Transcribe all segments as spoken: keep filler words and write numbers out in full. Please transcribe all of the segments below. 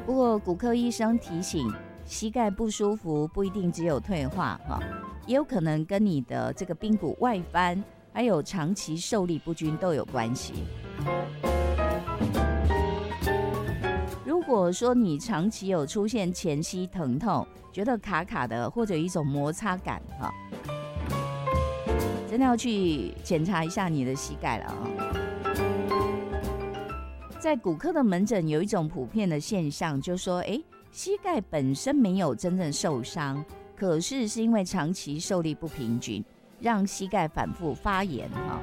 不过骨科医生提醒，膝盖不舒服不一定只有退化哈，也有可能跟你的这个髌骨外翻，还有长期受力不均都有关系。如果说你长期有出现前膝疼痛，觉得卡卡的，或者一种摩擦感哈，真的要去检查一下你的膝盖了啊。在骨科的门诊有一种普遍的现象，就是说，哎，膝盖本身没有真正受伤，可是是因为长期受力不平均，让膝盖反复发炎哈。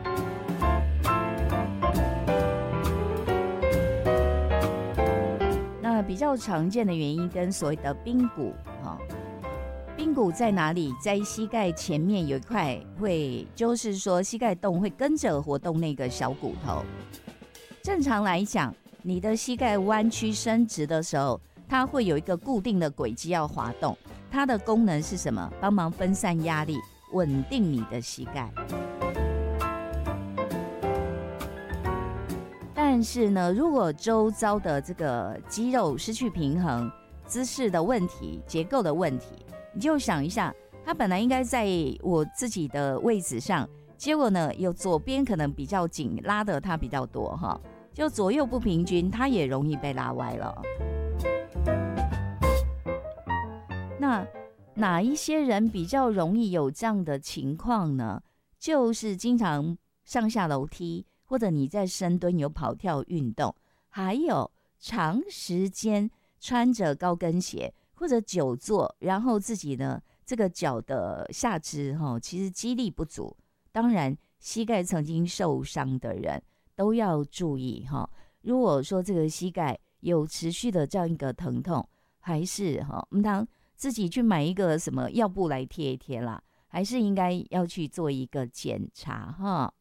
那比较常见的原因跟所谓的髌骨哈，髌骨在哪里？在膝盖前面有一块会，就是说膝盖洞会跟着活动那个小骨头。正常来讲，你的膝盖弯曲伸直的时候，它会有一个固定的轨迹要滑动，它的功能是什么？帮忙分散压力，稳定你的膝盖。但是呢，如果周遭的这个肌肉失去平衡，姿势的问题、结构的问题，你就想一下，它本来应该在我自己的位置上，结果呢，有左边可能比较紧，拉的它比较多哈，就左右不平均，它也容易被拉歪了。那哪一些人比较容易有这样的情况呢？就是经常上下楼梯，或者你在深蹲有跑跳运动，还有长时间穿着高跟鞋或者久坐，然后自己呢这个脚的下肢哈，其实肌力不足。当然，膝盖曾经受伤的人都要注意哈。如果说这个膝盖有持续的这样一个疼痛，还是哈，我们当自己去买一个什么药布来贴一贴啦，还是应该要去做一个检查哈。